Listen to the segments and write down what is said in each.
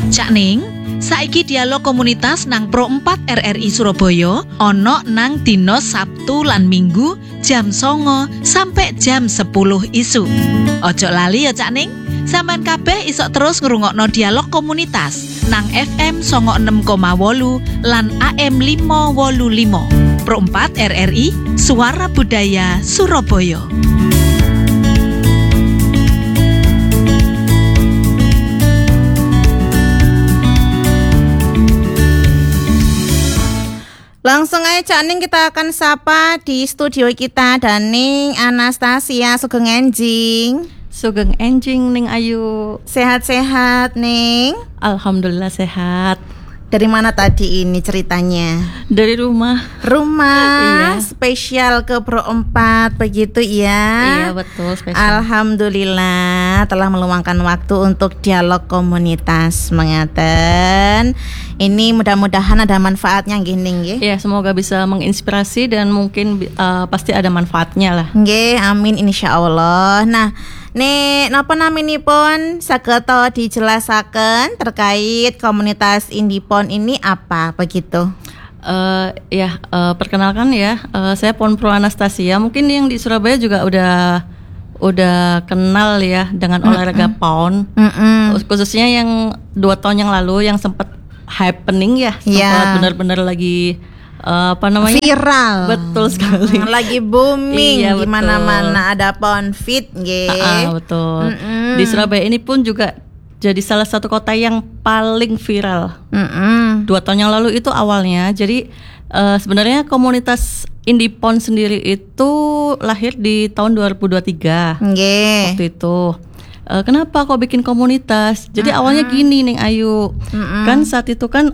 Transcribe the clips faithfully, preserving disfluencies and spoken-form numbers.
Cak Ning, saiki dialog komunitas nang Pro empat R R I Surabaya ono nang dino Sabtu lan Minggu jam songo sampai jam sepuluh isu. Ojo lali ya Cak Ning, sampean kabeh isok terus ngrungokno dialog komunitas nang F M songo enam koma wolu lan A M lima wolu lima. Pro empat R R I Suara Budaya Surabaya. Langsung aja Cak Ning, kita akan sapa di studio kita Daning Anastasia Sugeng Enjing. Sugeng Enjing Ning Ayu. Sehat-sehat Ning? Alhamdulillah sehat. Dari mana tadi ini ceritanya? Dari rumah. Rumah Iya. Spesial ke Pro empat begitu ya? Iya betul spesial. Alhamdulillah telah meluangkan waktu untuk dialog komunitas mengaten. Ini mudah-mudahan ada manfaatnya gini nggih. Iya, semoga bisa menginspirasi dan mungkin uh, pasti ada manfaatnya lah. Nggih, amin insyaallah. Nah, nek napa naminipun saged dijelasaken terkait komunitas Indipon ini apa begitu? Uh, ya, uh, perkenalkan ya, uh, saya Pon Pro Anastasia. Mungkin yang di Surabaya juga udah udah kenal ya dengan Mm-mm. olahraga Pon. Mm-mm. Khususnya yang dua tahun yang lalu yang sempat happening ya, sempat Ya. benar-benar lagi uh, apa namanya? Viral. Betul sekali. Hmm, lagi booming Iya, di betul. mana-mana ada Pon Fit nggih. Ah, betul. Mm-mm. Di Surabaya ini pun juga jadi salah satu kota yang paling viral. Mm-mm. Dua tahun yang lalu itu awalnya. Jadi uh, sebenarnya komunitas Indipon sendiri itu lahir di tahun dua ribu dua puluh tiga. Nggih. Waktu itu. Uh, kenapa kok bikin komunitas? Jadi Mm-mm. awalnya gini nih Ayu. Mm-mm. Kan saat itu kan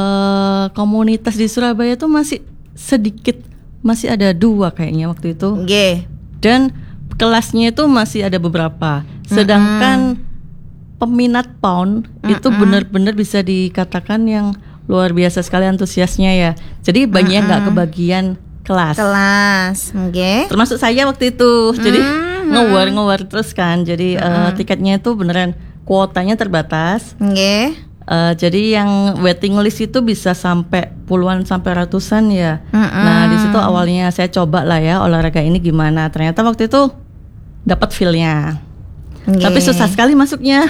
uh, komunitas di Surabaya itu masih sedikit, masih ada dua kayaknya waktu itu. Nggih. Dan kelasnya itu masih ada beberapa. Sedangkan peminat Pon itu Mm-mm. benar-benar bisa dikatakan yang luar biasa sekali antusiasnya ya. Jadi banyak yang nggak kebagian kelas. Kelas, nggih. Termasuk saya waktu itu. Jadi Mm-mm. ngewar-ngewar terus kan. Jadi eh, tiketnya itu beneran kuotanya terbatas. Nggih. Eh, jadi yang waiting list itu bisa sampai puluhan sampai ratusan ya. Mm-mm. Nah di situ awalnya saya coba lah ya olahraga ini gimana. Ternyata waktu itu dapat feel-nya. Nggih. Tapi susah sekali masuknya.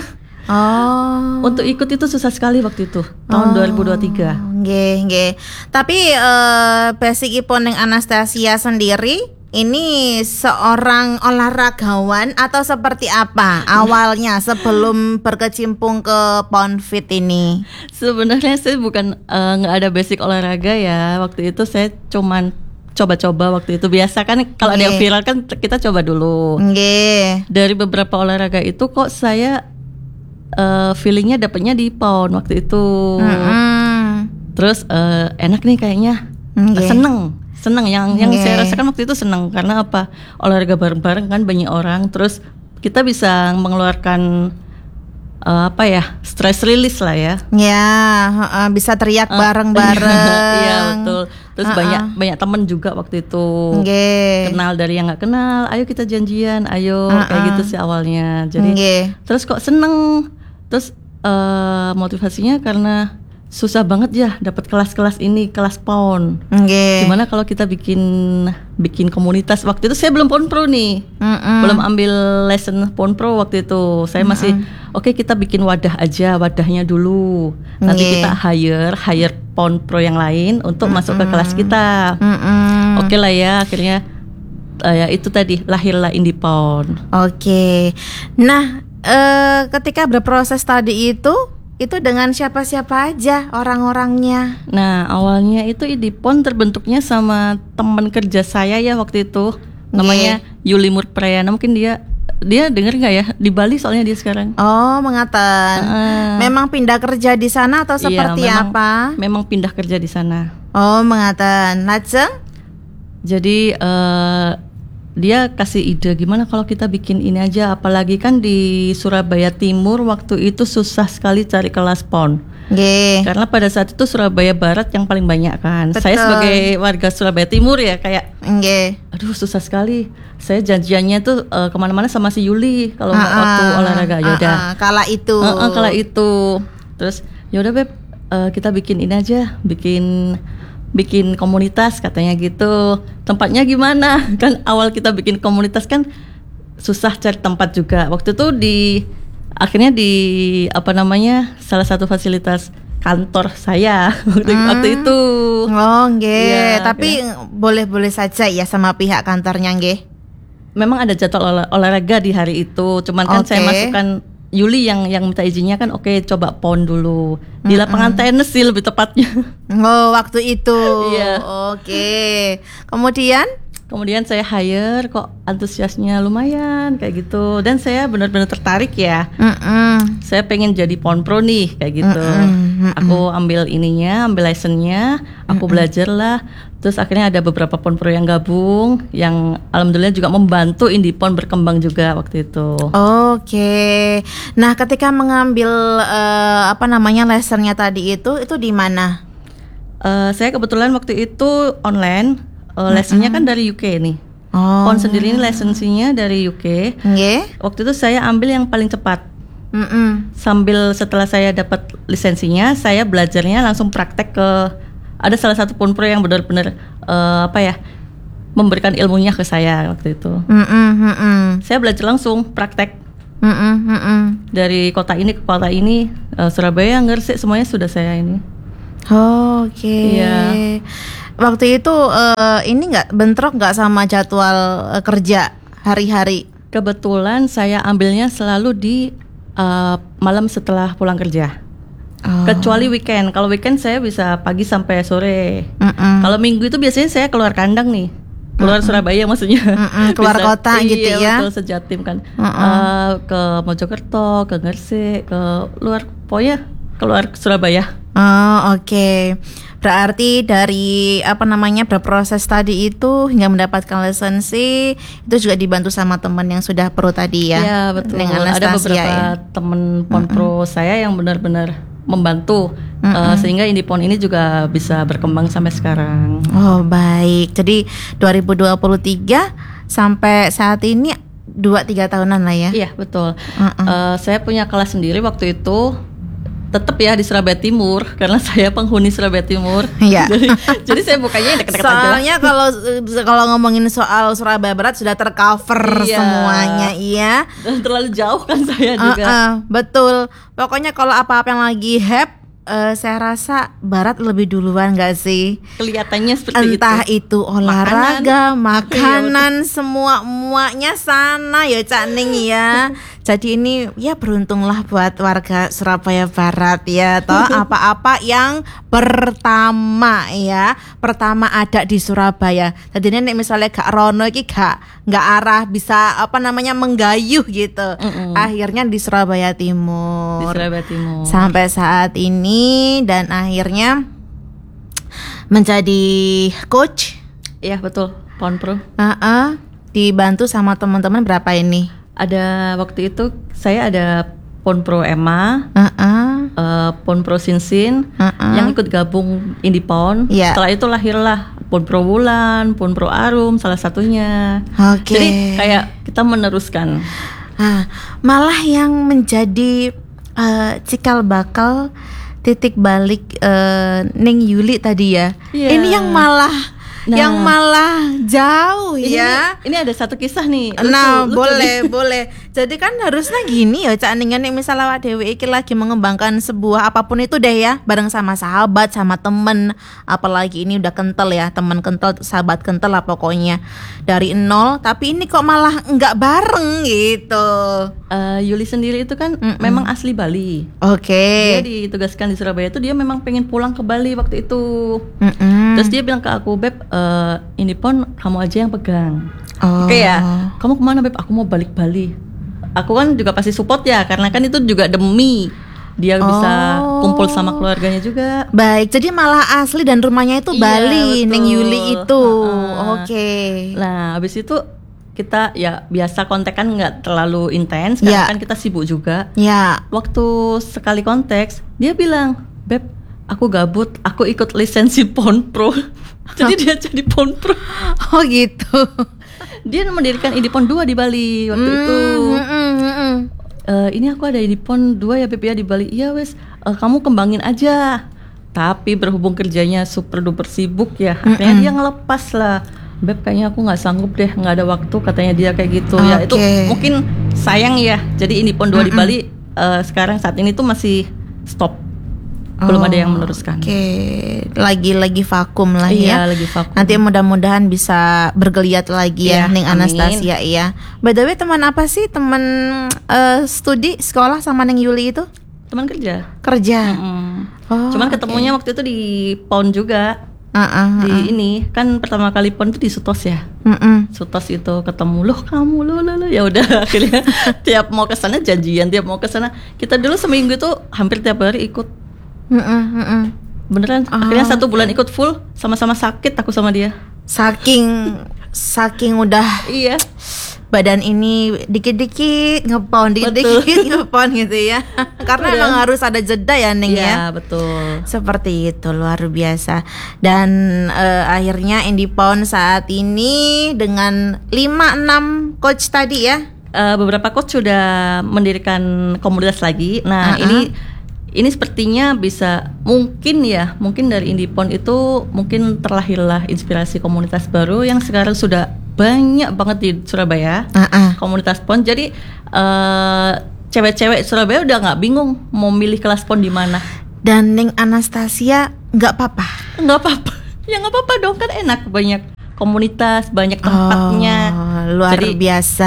Oh. Untuk ikut itu susah sekali waktu itu tahun dua ribu dua puluh tiga. Nggih, nggih. Tapi eh basicipun ning Anastasia sendiri ini seorang olahragawan atau seperti apa awalnya sebelum berkecimpung ke Pon Fit ini? Sebenarnya saya bukan eh, nggak ada basic olahraga ya. Waktu itu saya cuman coba-coba waktu itu. Biasa kan kalau ada yang Nggih. viral kan kita coba dulu. Nggih. Dari beberapa olahraga itu kok saya eh, feelingnya dapetnya di Pon waktu itu. Mm-mm. Terus eh, enak nih kayaknya. Nggih. Seneng. Seneng yang yang Nggih. saya rasakan waktu itu seneng karena apa? Olahraga bareng-bareng kan banyak orang, terus kita bisa mengeluarkan eh, apa ya? Stress release lah ya. Ya, heeh, bisa teriak Eh, bareng-bareng. Iya, betul. Terus Uh-uh. banyak banyak temen juga waktu itu. Nggih. Kenal dari yang nggak kenal, ayo kita janjian, ayo Uh-uh. kayak gitu sih awalnya. Jadi Nggih. terus kok seneng. Terus eh, motivasinya karena susah banget ya dapat kelas-kelas ini, kelas Pon. Nggih. Gimana kalau kita bikin bikin komunitas? Waktu itu saya belum Pon Pro nih. Mm-mm. Belum ambil lesson Pon Pro waktu itu. Saya masih oke kita bikin wadah aja, wadahnya dulu. Nanti Nggih. kita hire hire Pon Pro yang lain untuk masuk ke kelas kita. Mm-mm. Oke lah ya, akhirnya eh, ya itu tadi lahirlah Indipon. Oke. Nah, eh, ketika berproses tadi itu, itu dengan siapa-siapa aja orang-orangnya? Nah awalnya itu Indipon terbentuknya sama teman kerja saya ya waktu itu, namanya Yuli Murprayana. Mungkin dia dia denger nggak ya di Bali soalnya dia sekarang. Oh, mengaten. Ah. Memang pindah kerja di sana atau Iya, seperti memang- apa? Memang pindah kerja di sana. Oh, mengaten. Lajeng? Jadi eh, dia kasih ide gimana kalau kita bikin ini aja, apalagi kan di Surabaya Timur waktu itu susah sekali cari kelas Pon. Nggih. Karena pada saat itu Surabaya Barat yang paling banyak kan. Betul. Saya sebagai warga Surabaya Timur ya kayak Nggih. aduh susah sekali. Saya janjiannya tuh uh, kemana-mana sama si Yuli kalau Ah, waktu ah, olahraga ah, yaudah. ah, kala itu. Uh, uh, kala itu. Terus ya udah Beb, uh, kita bikin ini aja, bikin bikin komunitas katanya gitu. Tempatnya gimana? Kan awal kita bikin komunitas kan susah cari tempat juga. Waktu itu di akhirnya di apa namanya salah satu fasilitas kantor saya waktu, Hmm. waktu itu. Oh, nggih. Iya, Tapi boleh-boleh saja ya sama pihak kantornya nggih. Memang ada jadwal olah- olahraga di hari itu. Cuman kan saya Oke. masukkan Yuli yang yang minta izinnya kan oke coba pon dulu di lapangan tenis sih lebih tepatnya. Oh, waktu itu. Iya. Oke. Kemudian? Kemudian saya hire, kok antusiasnya lumayan kayak gitu, dan saya benar-benar tertarik ya. Mm-mm. Saya pengen jadi pon pro nih kayak gitu. Mm-mm, mm-mm. Aku ambil ininya, ambil license-nya, aku belajar lah. Terus akhirnya ada beberapa pon pro yang gabung, yang alhamdulillah juga membantu indie pon berkembang juga waktu itu. Oke. Nah, ketika mengambil eh, apa namanya lesennya tadi itu, itu di mana? Eh, saya kebetulan waktu itu online. Uh, lessonnya kan dari U K nih. Oh. Pon sendiri ini lisensinya dari U K. Nggih. Waktu itu saya ambil yang paling cepat. Mm-mm. Sambil setelah saya dapat lisensinya, saya belajarnya langsung praktek ke ada salah satu pon pro yang benar-benar uh, apa ya memberikan ilmunya ke saya waktu itu. Mm-mm, mm-mm. Saya belajar langsung praktek Mm-mm, mm-mm. dari kota ini ke kota ini, uh, Surabaya, Gresik semuanya sudah saya ini. Oke. Iya. Waktu itu eh, ini nggak bentrok nggak sama jadwal eh, kerja hari-hari? Kebetulan saya ambilnya selalu di uh, malam setelah pulang kerja. Oh. Kecuali weekend. Kalau weekend saya bisa pagi sampai sore. Mm-mm. Kalau minggu itu biasanya saya keluar kandang nih. Keluar Surabaya maksudnya. Mm-mm, keluar kota gitu ya. Iya, betul, sejatim kan. Uh, ke Mojokerto, ke Gresik, ke luar pokoknya keluar Surabaya. Oh, oke. Berarti dari apa namanya berproses tadi itu hingga mendapatkan lisensi itu juga dibantu sama teman yang sudah pro tadi ya. Iya, betul. Dengan Ada Anastasia beberapa ya. temen pon pro saya yang benar-benar membantu uh, sehingga indie pon ini juga bisa berkembang sampai sekarang. Oh, baik. Jadi dua ribu dua puluh tiga sampai saat ini dua tiga tahunan lah ya. Iya, betul. Uh-uh. Uh, saya punya kelas sendiri waktu itu. Tetap ya di Surabaya Timur karena saya penghuni Surabaya Timur. Iya. jadi, jadi saya bukanya yang dekat-dekat aja lah. Soalnya kalau kalau ngomongin soal Surabaya Barat sudah tercover Iya. semuanya, iya. Dan terlalu jauh kan saya juga. Uh-uh, betul. Pokoknya kalau apa-apa yang lagi hype, eh, saya rasa Barat lebih duluan nggak sih? Kelihatannya seperti Entah itu. itu olahraga, Iya, makanan, semua muanya sana ya Cak Ning ya. Jadi ini ya beruntunglah buat warga Surabaya Barat ya toh apa-apa yang pertama ya pertama ada di Surabaya. Jadi nek misalnya gak rono iki gak nggak arah bisa apa namanya menggayuh gitu. Mm-mm. Akhirnya di Surabaya Timur. Di Surabaya Timur. Sampai saat ini dan akhirnya menjadi coach. Iya, betul. Pon Pro. Uh-uh, dibantu sama teman-teman berapa ini? Ada waktu itu saya ada Pon Pro Emma, Uh-uh. uh, Pon Pro Sinsin Uh-uh. yang ikut gabung Indie Pon. Iya. Setelah itu lahirlah Pon Pro Wulan, Pon Pro Arum salah satunya. Oke. Jadi kayak kita meneruskan. Ah, malah yang menjadi eh, cikal bakal titik balik eh, Ning Yuli tadi ya. Iya. Ini yang malah Nah. yang malah jauh Ini, ya. ini ada satu kisah nih. lucu, Nah, lucu boleh, nih. boleh. Jadi kan harusnya gini ya, Cak Ning, nek misalnya awak dhewe iki lagi mengembangkan sebuah apapun itu deh ya, bareng sama sahabat, sama temen, apalagi ini udah kental ya, teman kental, sahabat kental lah pokoknya. Dari nol, tapi ini kok malah enggak bareng gitu. Eh, Yuli sendiri itu kan Mm-mm. memang asli Bali. Oke. Dia ditugaskan di Surabaya itu dia memang pengen pulang ke Bali waktu itu. Mm-mm. Terus dia bilang ke aku, Beb, eh, ini pon kamu aja yang pegang. Oh. Oke ya, kamu kemana Beb? Aku mau balik Bali. Aku kan juga pasti support ya, karena kan itu juga demi dia bisa Oh. kumpul sama keluarganya juga. Baik, jadi malah asli dan rumahnya itu Iya, Bali, betul. Ning Yuli itu. Ha-ha. Oke. Nah, habis itu kita ya biasa kontekan nggak terlalu intens, karena Ya. kan kita sibuk juga. Ya. Waktu sekali konteks, dia bilang, Beb, aku gabut, aku ikut lisensi Pon Pro. Jadi dia jadi Pon Pro. Oh gitu. Dia mendirikan Indie Pon dua di Bali waktu itu. Mm, mm, mm, mm. "Eh, ini aku ada di pon dua ya Beb ya di Bali." "Iya wes, eh, kamu kembangin aja." Tapi berhubung kerjanya super duper sibuk ya, akhirnya Mm-mm. dia ngelepas lah. "Beb, kayaknya aku nggak sanggup deh, nggak ada waktu," katanya dia kayak gitu. Ya itu Oke. mungkin sayang ya. Jadi ini pon dua di Mm-mm. Bali eh, sekarang saat ini tuh masih stop, belum ada yang meneruskan. Oke, lagi-lagi vakum lah Iya, ya. lagi vakum. Nanti mudah-mudahan bisa bergeliat lagi ya, Iya, Ning amin. Anastasia ya. By the way, teman apa sih? Teman eh, studi sekolah sama Ning Yuli itu? Teman kerja. Kerja. Mm-mm. Oh, Cuman oke. ketemunya waktu itu di pon juga. Uh-uh, Di uh-uh. ini kan pertama kali pon itu di Sutos ya. Mm-mm. Sutos itu ketemu, "Loh kamu lo lo lo." Ya udah akhirnya tiap mau ke sana janjian, tiap mau ke sana. Kita dulu seminggu itu hampir tiap hari ikut. Mm-mm, mm-mm. Beneran. Oh, Akhirnya satu bulan ikut full, sama-sama sakit aku sama dia. Saking saking udah Iya. badan ini dikit-dikit ngepon, dikit-dikit ngepon gitu ya. Karena Udah. emang harus ada jeda ya, Ning ya. Iya, betul. Seperti itu, luar biasa. Dan eh, akhirnya Indipon saat ini dengan lima enam coach tadi ya. Eh, beberapa coach sudah mendirikan komunitas lagi. Nah, Uh-uh. ini ini sepertinya bisa mungkin ya, mungkin dari Indipon itu mungkin terlahirlah inspirasi komunitas baru yang sekarang sudah banyak banget di Surabaya. Uh-uh. Komunitas pon. Jadi eh, cewek-cewek Surabaya udah nggak bingung mau milih kelas pon di mana. Dan Ning Anastasia nggak apa-apa. Nggak apa-apa. Ya nggak apa-apa dong, kan enak, banyak komunitas, banyak tempatnya. Oh, luar Jadi- biasa.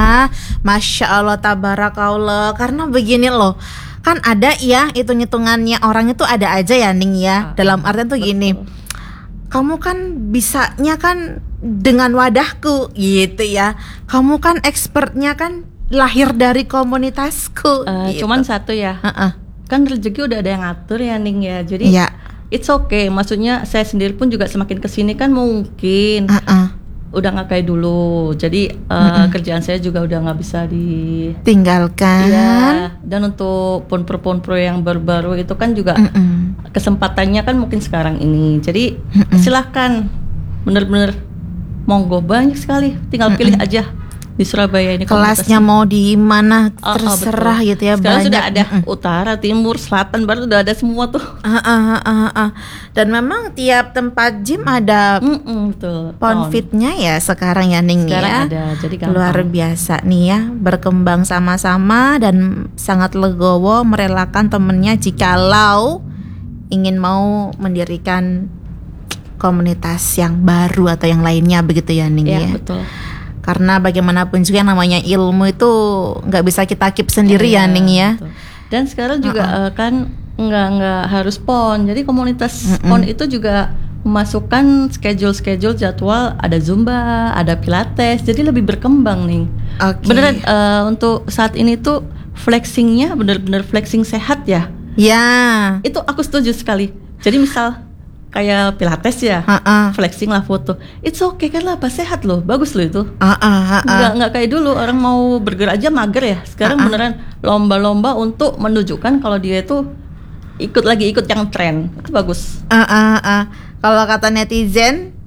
Masya Allah, tabarakallah. Karena begini loh, kan ada ya hitung-hitungannya orang itu ada aja ya, Ning ya. Ah, Dalam artian tuh gini, betul. kamu kan bisanya kan dengan wadahku gitu ya. Kamu kan expertnya kan lahir dari komunitasku. Eh, gitu. Cuman satu ya, Heeh. kan rezeki udah ada yang ngatur ya Ning ya. Jadi Iya. it's okay. Maksudnya saya sendiri pun juga semakin kesini kan mungkin Heeh. udah nggak kayak dulu. Jadi eh, kerjaan saya juga udah nggak bisa di. Tinggalkan. Iya. Dan untuk pon-pro-pon-pro yang baru-baru itu kan juga Mm-mm. kesempatannya kan mungkin sekarang ini. Jadi silahkan, bener-bener monggo, banyak sekali. Tinggal pilih aja di Surabaya ini Kelasnya mau di mana Oh, oh, terserah betul. gitu ya. Sekarang banyak. sudah ada Mm-mm. utara, timur, selatan, barat udah ada semua tuh. Ah, ah, ah, ah. Dan memang tiap tempat gym ada Mm-mm, betul. pon fitnya ya sekarang ya, Ning Sekarang ya. ada, jadi gampang. Luar biasa nih ya, berkembang sama-sama dan sangat legowo merelakan temennya jikalau ingin mau mendirikan komunitas yang baru atau yang lainnya begitu ya, Ning Iya, ya. betul. Karena bagaimanapun juga namanya ilmu itu nggak bisa kita keep sendiri ya, Iya, Ning ya. betul. Dan sekarang juga eh, kan nggak nggak harus pon. Jadi komunitas Mm-mm. pon itu juga memasukkan schedule-schedule jadwal, ada zumba, ada pilates. Jadi lebih berkembang nih. Oke. Beneran eh, untuk saat ini tuh flexingnya bener-bener flexing sehat ya. Ya. Itu aku setuju sekali. Jadi misal kayak pilates ya, Ha-ah. flexing lah foto. It's okay kan lah, apa sehat loh, bagus loh itu. Ah, ah, ah, ah. Nggak nggak kayak dulu orang mau bergerak aja mager ya. Sekarang Uh-uh. beneran lomba-lomba untuk menunjukkan kalau dia itu ikut lagi ikut yang tren. Itu bagus. Ah, ah, ah. Kalau kata netizen,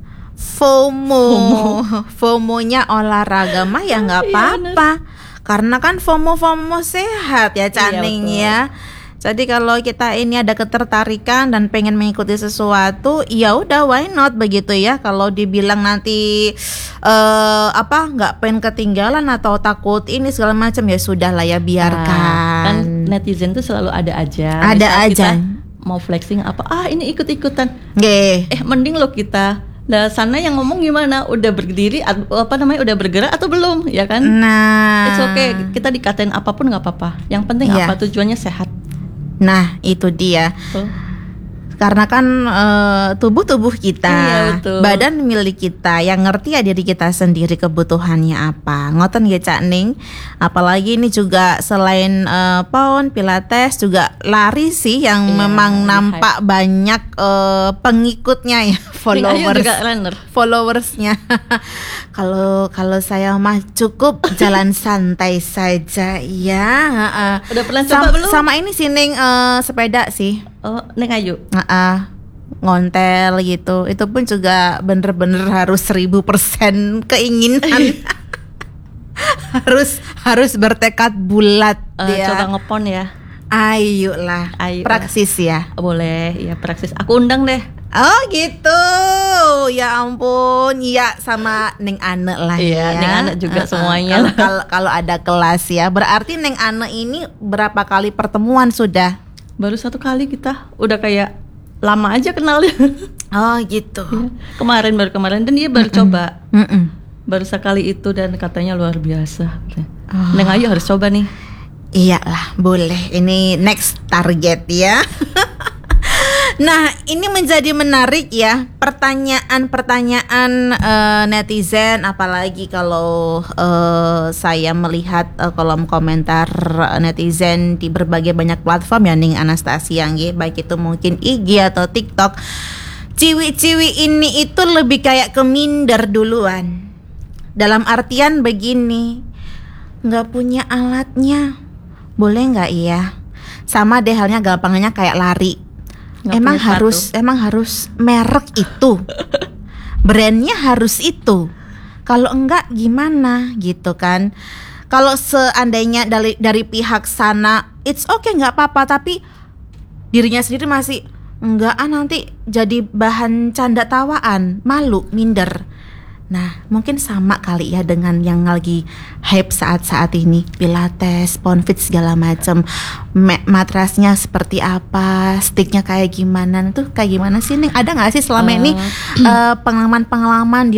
FOMO, FOMO-nya olahraga mah ya nggak Iya, apa-apa, karena kan FOMO-FOMO sehat ya, Caning betul. ya. Jadi kalau kita ini ada ketertarikan dan pengen mengikuti sesuatu, ya udah why not begitu ya. Kalau dibilang nanti eh apa nggak pengen ketinggalan atau takut ini segala macam, ya sudah lah ya, Nah, kan biarkan. netizen tuh selalu ada aja. Ada Misal aja. kita mau flexing apa? Ah ini ikut-ikutan. Nggih. Eh mending lo kita. Nah sana yang ngomong gimana? Udah berdiri at- apa namanya? Udah bergerak atau belum? Ya kan? Nah, It's okay. Kita dikatain apapun nggak apa-apa. Yang penting Iya. apa? Tujuannya sehat. nah itu dia. Tuh. Karena kan eh, tubuh-tubuh kita, Iya, betul. badan milik kita, yang ngerti ya diri kita sendiri kebutuhannya apa. Ngoten ya Cak Ning. Apalagi ini juga selain eh, pon, pilates juga lari sih yang Iya, memang lari nampak banyak eh, pengikutnya ya, Ning Ayu followers. juga runner. Followersnya. Kalau kalau saya mah cukup jalan santai saja ya. heeh. Udah pernah coba Sam- belum? Sama ini sih Ning, eh, sepeda sih. Oh, Ning Ayu. Heeh, ngontel gitu. Itu pun juga bener-bener harus seribu persen keinginan. harus harus bertekad bulat Eh, dia. coba ngepon ya. Ayolah, Ayo. praksis ya. Boleh, ya praksis. Aku undang deh. Oh gitu, ya ampun, ya sama Neng Ane lah Iya, ya. Neng Ane juga Uh-uh. semuanya Kalau lah. kalau kalau ada kelas ya, berarti Neng Ane ini berapa kali pertemuan sudah? Baru satu kali kita udah kayak lama aja kenalnya. Oh gitu. Kemarin baru kemarin dan dia baru coba. Mm-mm. Baru sekali itu dan katanya luar biasa. Oh. Neng Ayu harus coba nih. Iyalah, boleh. Ini next target ya. Nah, ini menjadi menarik ya, pertanyaan-pertanyaan eh, netizen, apalagi kalau eh, saya melihat eh, kolom komentar netizen di berbagai banyak platform ya Ning Anastasia nggih, baik itu mungkin I G atau TikTok. Ciwi-ciwi ini itu lebih kayak ke minder duluan. Dalam artian begini, nggak punya alatnya, boleh nggak ya? Sama deh halnya gampangnya kayak lari. Nggak Emang punya sepatu. harus emang harus merek itu, brandnya harus itu. Kalau enggak gimana gitu kan? Kalau seandainya dari dari pihak sana, it's okay nggak apa-apa, tapi dirinya sendiri masih enggak ah nanti jadi bahan canda tawaan, malu, minder. Nah, mungkin sama kali ya dengan yang lagi hype saat-saat ini, pilates, ponfit segala macam. Me- matrasnya seperti apa, sticknya kayak gimana, tuh kayak gimana sih Neng? Ada nggak sih selama ini eh, pengalaman-pengalaman di